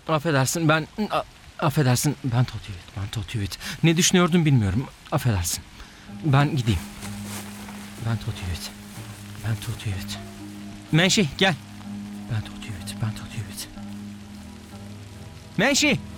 Affedersin ben... Affedersin ben Totüvit. Ne düşünüyordum bilmiyorum. Affedersin. Ben gideyim. Ben Totüvit. Menşi gel. Ben Totüvit. Menşi!